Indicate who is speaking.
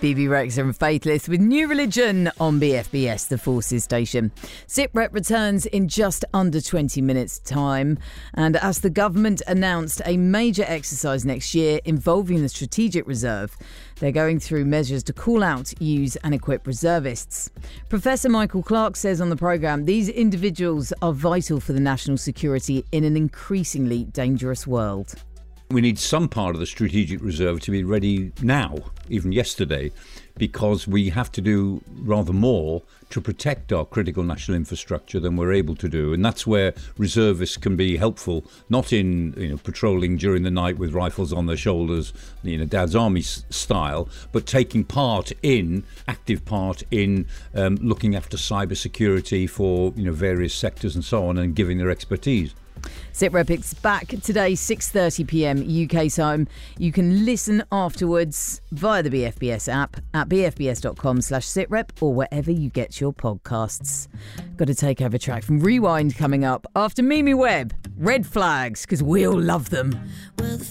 Speaker 1: BB Rexa and Faithless with New Religion on BFBS, the Forces station. SITREP returns in just under 20 minutes' time. And as the government announced a major exercise next year involving the Strategic Reserve, they're going through measures to call out, use and equip reservists. Professor Michael Clark says on the programme these individuals are vital for the national security in an increasingly dangerous world.
Speaker 2: We need some part of the Strategic Reserve to be ready now, even yesterday, because we have to do rather more to protect our critical national infrastructure than we're able to do. And that's where reservists can be helpful, not in patrolling during the night with rifles on their shoulders, Dad's Army style, but taking active part in looking after cyber security for various sectors and so on, and giving their expertise.
Speaker 1: SITREP is back today, 6:30 p.m. UK time. You can listen afterwards via the BFBS app at bfbs.com/SITREP or wherever you get your podcasts. Got to take over track from Rewind coming up after Mimi Webb. Red Flags, because we all love them.
Speaker 3: Well, the